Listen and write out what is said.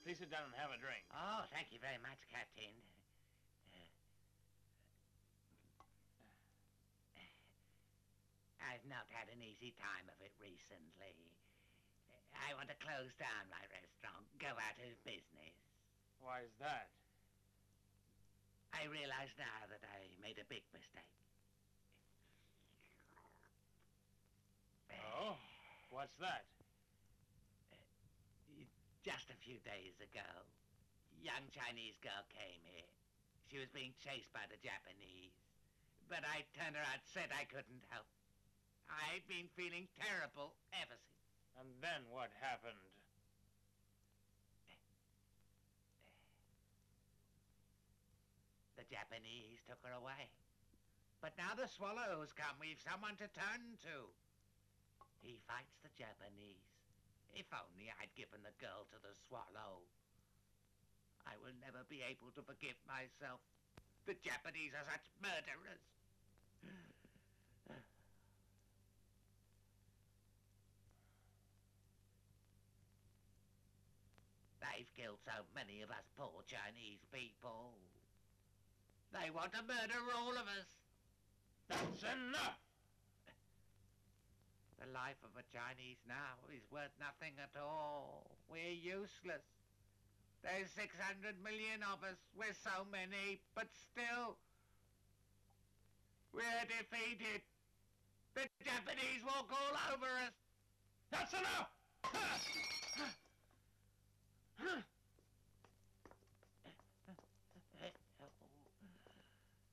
Please sit down and have a drink. Oh, thank you very much, Captain. I've not had an easy time of it recently. I want to close down my restaurant, go out of business. Why is that? I realize now that I made a big mistake. Oh? What's that? Just a few days ago, a young Chinese girl came here. She was being chased by the Japanese. But I turned around and said I couldn't help. I've been feeling terrible ever since. And then what happened? The Japanese took her away. But now the swallows come, we've someone to turn to. He fights the Japanese. If only I'd given the girl to the swallow. I will never be able to forgive myself. The Japanese are such murderers. They've killed so many of us poor Chinese people. They want to murder all of us. That's enough! The life of a Chinese now is worth nothing at all. We're useless. There's 600 million of us. We're so many, but still, we're defeated. The Japanese walk all over us. That's enough!